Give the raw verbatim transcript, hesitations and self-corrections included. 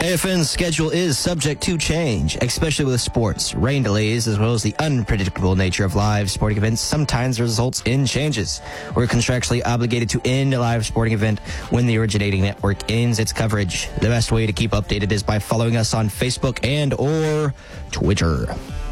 A F N's schedule is subject to change, especially with sports. Rain delays, as well as the unpredictable nature of live sporting events, sometimes results in changes. We're contractually obligated to end a live sporting event when the originating network ends its coverage. The best way to keep updated is by following us on Facebook and or Twitter.